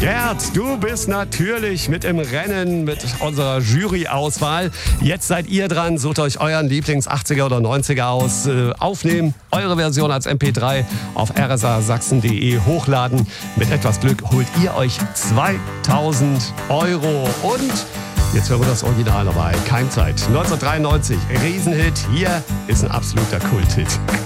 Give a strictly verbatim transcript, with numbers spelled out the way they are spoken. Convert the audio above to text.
Gerd, du bist natürlich mit im Rennen mit unserer Jury-Auswahl. Jetzt seid ihr dran, sucht euch euren Lieblings-achtziger oder neunziger aus, äh, aufnehmen, eure Version als M P drei auf r s a sachsen punkt d e hochladen. Mit etwas Glück holt ihr euch zweitausend Euro. Und jetzt hören wir das Original dabei. Keimzeit neunzehnhundertdreiundneunzig, Riesenhit. Hier ist ein absoluter Kulthit.